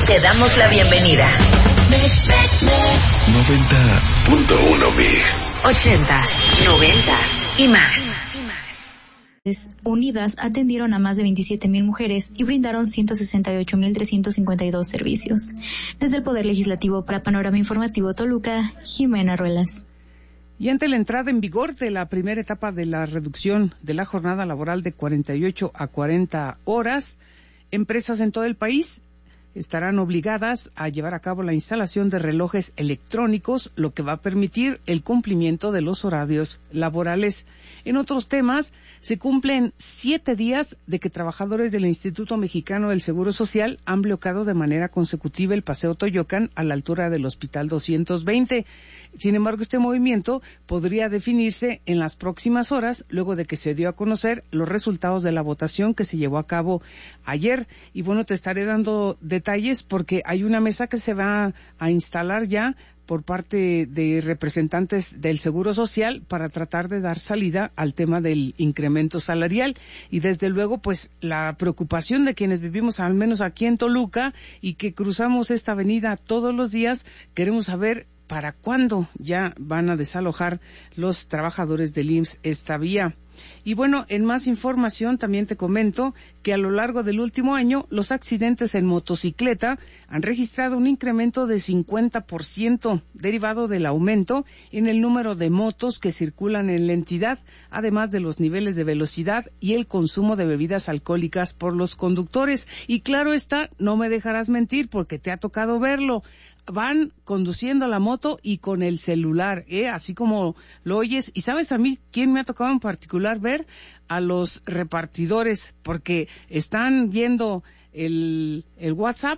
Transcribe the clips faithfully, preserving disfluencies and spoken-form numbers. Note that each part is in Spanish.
Te damos la bienvenida. noventa punto uno Mix. Ochentas, noventas y más. Unidas atendieron a más de veintisiete mil mujeres y brindaron ciento sesenta y ocho mil trescientos cincuenta y dos servicios. Desde el Poder Legislativo para Panorama Informativo Toluca, Jimena Ruelas. Y ante la entrada en vigor de la primera etapa de la reducción de la jornada laboral de cuarenta y ocho a cuarenta horas, empresas en todo el país estarán obligadas a llevar a cabo la instalación de relojes electrónicos, lo que va a permitir el cumplimiento de los horarios laborales. En otros temas, se cumplen siete días de que trabajadores del Instituto Mexicano del Seguro Social han bloqueado de manera consecutiva el Paseo Toyocan a la altura del Hospital doscientos veinte. Sin embargo, este movimiento podría definirse en las próximas horas, luego de que se dio a conocer los resultados de la votación que se llevó a cabo ayer. Y bueno, te estaré dando detalles porque hay una mesa que se va a instalar ya por parte de representantes del Seguro Social para tratar de dar salida al tema del incremento salarial. Y desde luego, pues, la preocupación de quienes vivimos, al menos aquí en Toluca, y que cruzamos esta avenida todos los días, queremos saber para cuándo ya van a desalojar los trabajadores del I M S S esta vía. Y bueno, en más información también te comento que a lo largo del último año los accidentes en motocicleta han registrado un incremento de cincuenta por ciento derivado del aumento en el número de motos que circulan en la entidad, además de los niveles de velocidad y el consumo de bebidas alcohólicas por los conductores. Y claro está, no me dejarás mentir porque te ha tocado verlo. Van conduciendo la moto y con el celular, ¿eh? Así como lo oyes. ¿Y sabes a mí quién me ha tocado en particular ver? A los repartidores, porque están viendo el, el WhatsApp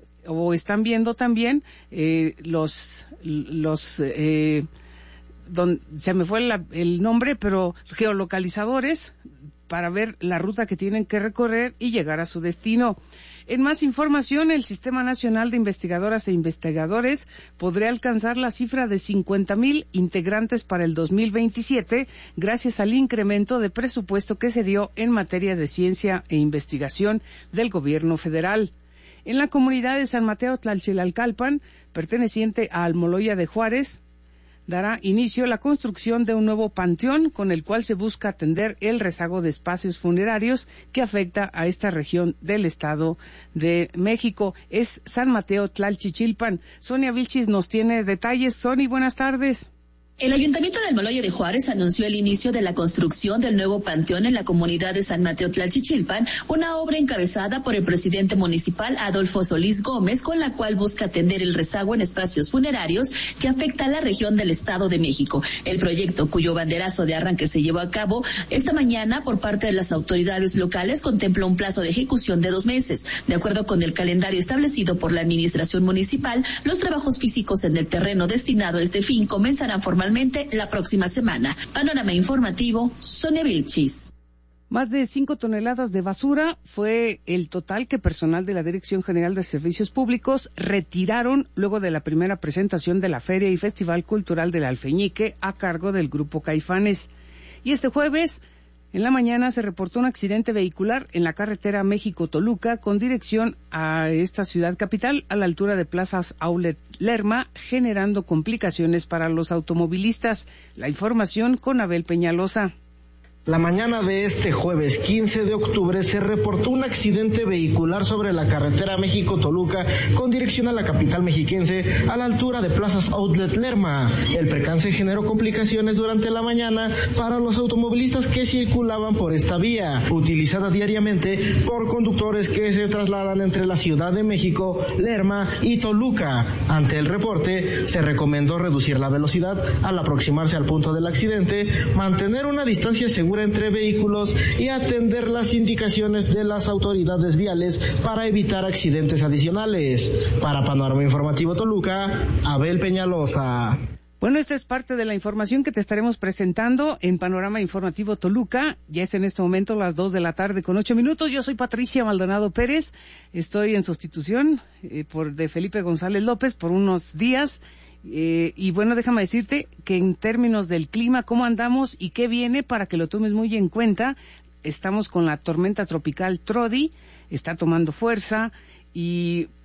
o están viendo también eh, los, los eh, don, se me fue la, el nombre, pero geolocalizadores para ver la ruta que tienen que recorrer y llegar a su destino. En más información, el Sistema Nacional de Investigadoras e Investigadores podría alcanzar la cifra de cincuenta mil integrantes para el dos mil veintisiete gracias al incremento de presupuesto que se dio en materia de ciencia e investigación del gobierno federal. En la comunidad de San Mateo Tlalchilalcalpan, perteneciente a Almoloya de Juárez, dará inicio la construcción de un nuevo panteón con el cual se busca atender el rezago de espacios funerarios que afecta a esta región del Estado de México. Es San Mateo Tlalchichilpan. Sonia Vilchis nos tiene detalles. Sony, buenas tardes. El Ayuntamiento de Almoloya de Juárez anunció el inicio de la construcción del nuevo panteón en la comunidad de San Mateo Tlalchichilpan, una obra encabezada por el presidente municipal Adolfo Solís Gómez, con la cual busca atender el rezago en espacios funerarios que afecta a la región del Estado de México. El proyecto, cuyo banderazo de arranque se llevó a cabo esta mañana por parte de las autoridades locales, contempla un plazo de ejecución de dos meses. De acuerdo con el calendario establecido por la administración municipal, los trabajos físicos en el terreno destinado a este fin comenzarán formalmente la próxima semana. Panorama informativo, Sonia Vilchis. Más de cinco toneladas de basura fue el total que personal de la Dirección General de Servicios Públicos retiraron luego de la primera presentación de la Feria y Festival Cultural del Alfeñique a cargo del Grupo Caifanes. Y este jueves, en la mañana, se reportó un accidente vehicular en la carretera México-Toluca con dirección a esta ciudad capital a la altura de Plazas Outlet Lerma, generando complicaciones para los automovilistas. La información con Abel Peñalosa. La mañana de este jueves quince de octubre se reportó un accidente vehicular sobre la carretera México-Toluca con dirección a la capital mexiquense a la altura de Plazas Outlet Lerma. El percance generó complicaciones durante la mañana para los automovilistas que circulaban por esta vía, utilizada diariamente por conductores que se trasladan entre la Ciudad de México, Lerma y Toluca. Ante el reporte, se recomendó reducir la velocidad al aproximarse al punto del accidente, mantener una distancia segura entre vehículos y atender las indicaciones de las autoridades viales para evitar accidentes adicionales. Para Panorama Informativo Toluca, Abel Peñalosa. Bueno, esta es parte de la información que te estaremos presentando en Panorama Informativo Toluca. Ya es en este momento las dos de la tarde con ocho minutos. Yo soy Patricia Maldonado Pérez. Estoy en sustitución eh, por de Felipe González López por unos días. Eh, y bueno, déjame decirte que en términos del clima, cómo andamos y qué viene para que lo tomes muy en cuenta. Estamos con la tormenta tropical Trodi, está tomando fuerza y